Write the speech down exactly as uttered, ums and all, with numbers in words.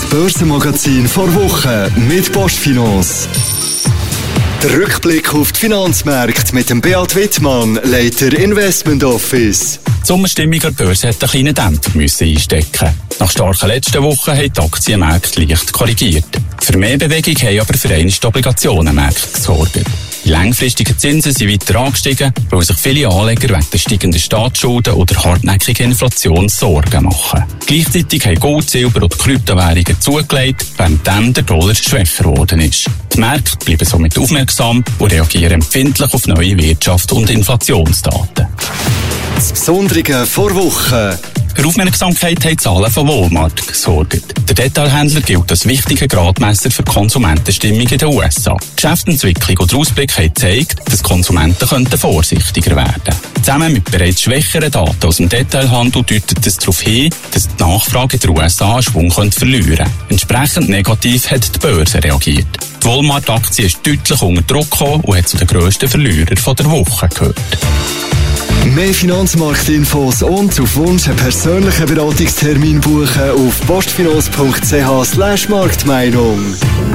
Börsenmagazin vor Woche mit Postfinance. Der Rückblick auf die Finanzmärkte mit dem Beat Wittmann, Leiter Investment Office. Die Sommerstimmung an der Börse hat einen kleinen Dämpfer müssen einstecken. Nach starken letzten Wochen haben die Aktienmärkte leicht korrigiert. Für mehr Bewegung haben aber vereinigte Obligationenmärkte gesorgt. Die langfristigen Zinsen sind weiter angestiegen, weil sich viele Anleger wegen der steigenden Staatsschulden oder hartnäckigen Inflation Sorgen machen. Gleichzeitig haben Gold, Silber und Kryptowährungen zugelegt, während der Dollar schwächer geworden ist. Die Märkte bleiben somit aufmerksam und reagieren empfindlich auf neue Wirtschafts- und Inflationsdaten. Das Besondere vor Woche. Für Aufmerksamkeit haben die Zahlen von Walmart gesorgt. Der Detailhändler gilt als wichtiger Gradmesser für die Konsumentenstimmung in den U S A. Die Geschäftsentwicklung und der Ausblick haben gezeigt, dass Konsumenten könnten vorsichtiger werden. Zusammen mit bereits schwächeren Daten aus dem Detailhandel deutet es darauf hin, dass die Nachfrage in den U S A einen Schwung verlieren könnte. Entsprechend negativ hat die Börse reagiert. Die Walmart-Aktie ist deutlich unter Druck gekommen und hat zu den grössten Verlierern der Woche gehört. Mehr Finanzmarktinfos und auf Wunsch einen persönlichen Beratungstermin buchen auf postfinance punkt c h slash Marktmeinung.